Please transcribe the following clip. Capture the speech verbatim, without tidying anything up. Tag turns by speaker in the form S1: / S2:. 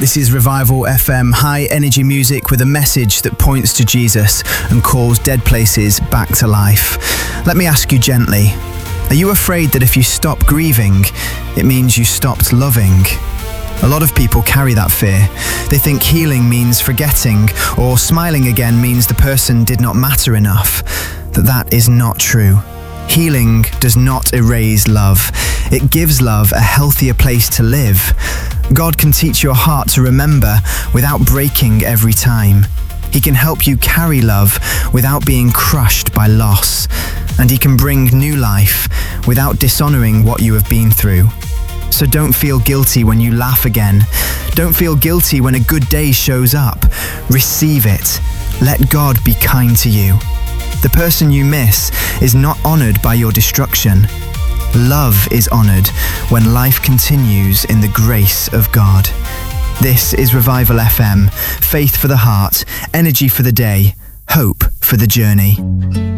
S1: This is Revival F M, high energy music with a message that points to Jesus and calls dead places back to life. Let me ask you gently, are you afraid that if you stop grieving, it means you stopped loving? A lot of people carry that fear. They think healing means forgetting, or smiling again means the person did not matter enough. But that is not true. Healing does not erase love. It gives love a healthier place to live. God can teach your heart to remember without breaking every time. He can help you carry love without being crushed by loss. And He can bring new life without dishonoring what you have been through. So don't feel guilty when you laugh again. Don't feel guilty when a good day shows up. Receive it. Let God be kind to you. The person you miss is not honored by your destruction. Love is honored when life continues in the grace of God. This is Revival F M, faith for the heart, energy for the day, hope for the journey.